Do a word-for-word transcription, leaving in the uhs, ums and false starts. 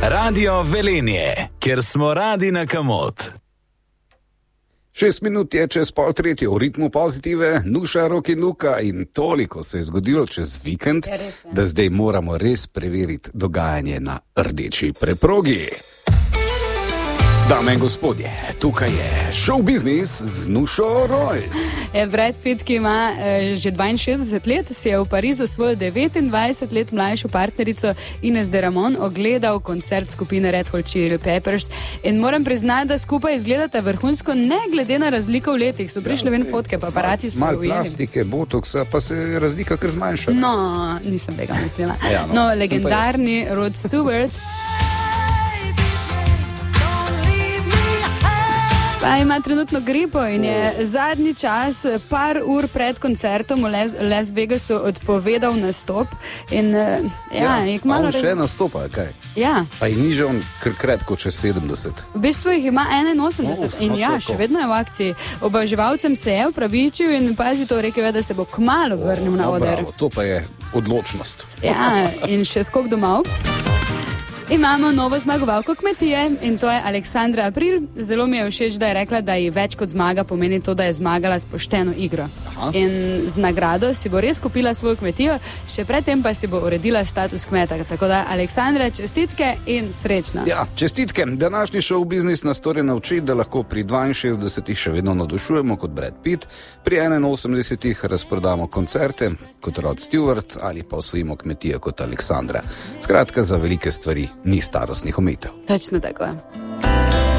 Radio Velenje, kjer smo radi na kamot. Šest minut je čez pol tretje v ritmu Pozitive, Nuša, Rok in Luka in toliko se je zgodilo čez vikend, da zdaj moramo res preveriti dogajanje na rdeči preprogi. Dame in gospodje, tukaj je show business z Nušo Rojs. Brad Pitt, ki ima eh, že dvainšestdeset let, si je v Parizu svojo devetindvajset let mlajšo partnerico Ines de Ramon ogledal koncert skupine Red Hot Chili Peppers in moram priznati, da skupaj izgledata vrhunsko, ne glede na razliko v letih. So prišle ven fotke, paparaci so ujeli. Malo plastike, botoksa, pa se razlika kar zmanjša. No, nisem tega mislila. Ja, no, no, legendarni Rod Stewart pa ima trenutno gripo in je zadnji čas, par ur pred koncertom v Les, Les Vegasu odpovedal nastop. In, ja, ja, je malo on še raz... nastopa, kaj? Ja. Pa je niže on kr krepko čez sedemdeset. V bistvu jih ima enainosemdeset oh, in no, ja, tako. še vedno je v akciji. Oboževalcem se je upravičil in pazi to, rekel je, da se bo kmalu vrnil oh, na no, oder. Bravo, to pa je odločnost. Ja, in še skok domov. Imamo novo zmagovalko kmetije in to je Aleksandra April. Zelo mi je všeč, da je rekla, da ji več kot zmaga pomeni to, da je zmagala s pošteno igro. Aha. In z nagrado si bo res kupila svojo kmetijo, še predtem pa si bo uredila status kmeta. Tako da, Aleksandra, čestitke in srečno. Ja, čestitke. Današnji show biznis nas torej nauči, da lahko pri dvainšestdesetih še vedno navdušujemo kot Brad Pitt, pri enainosemdesetih razprodamo koncerte kot Rod Stewart ali pa osvojimo kmetijo kot Aleksandra. Skratka, za velike stvari ni starostnih omejitev. Točno tako.